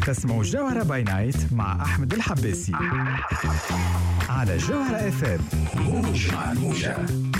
تسمعوا الجوهرة باي نايت مع أحمد الحباسي على جوهرة اف ام. موج مع الموجة.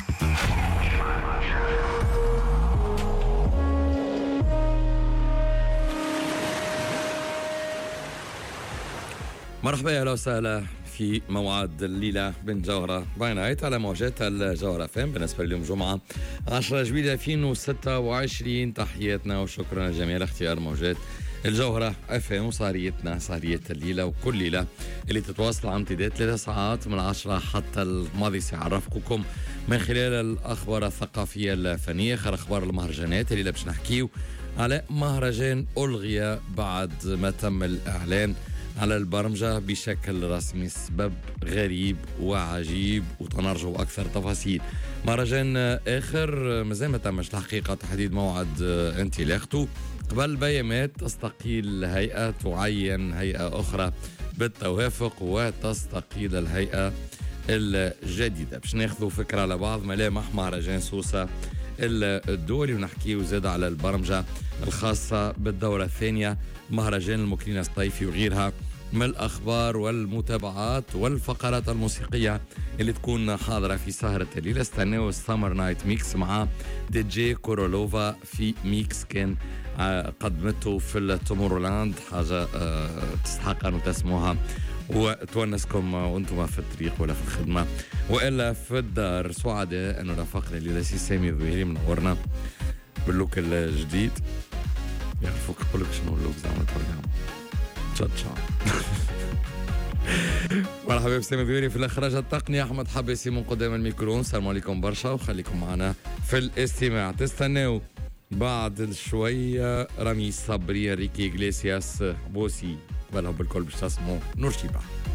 مرحبا اهلا وسهلا في موعد الليله بن جوهره باي نايت على موجات الجوهره اف ام. بالنسبه لليوم جمعه 10 جويلية 2026. تحياتنا وشكرا للجميع لاختيار موجات الجوهره اف ام وصاريتنا صاريه الليله وكل ليله اللي تتواصل على امتداد 3 ساعات من 10 حتى الماضي ساعه. نرافقكم من خلال الاخبار الثقافيه الفنيه، خير اخبار المهرجانات اللي باش نحكيو على مهرجان ألغي بعد ما تم الإعلان على البرمجة بشكل رسمي. سبب غريب وعجيب وتنرجو أكثر تفاصيل. مهرجان آخر مازال ما تمش الحقيقة تحديد موعد انطلاقته. قبل بيامات تستقيل الهيئة، تعين هيئة أخرى بالتوافق وتستقيل الهيئة الجديدة. باش ناخذوا فكرة على بعض ملامح مهرجان سوسة الدولي ونحكيه زاد على البرمجة الخاصة بالدورة الثانية مهرجان المكرين الصيفي وغيرها من الأخبار والمتابعات والفقرات الموسيقية اللي تكون حاضرة في سهرة الليلة. استناو السامر نايت ميكس مع دي جي كورولوفا في ميكس كان قدمته في التومورولاند، حاجة تستحق أن تسموها وتونسكم وانتم في الطريق ولا في الخدمة وإلا في الدار. سعداء أنه رافقنا الليلة سي سامي الظهيري منورنا باللوك الجديد. يعرفوك يقولك شنو اللوك زعما ترجع تشا مرحبا بسامي الظهيري في الإخراج التقني، أحمد حباسي من قدام الميكرون. السلام عليكم برشا وخليكم معنا في الاستماع. تستناو بعد شوية رامي صبري، ريكي إغليسياس، بوسي بلهم بالكل باش تسمعوا نور شيبة.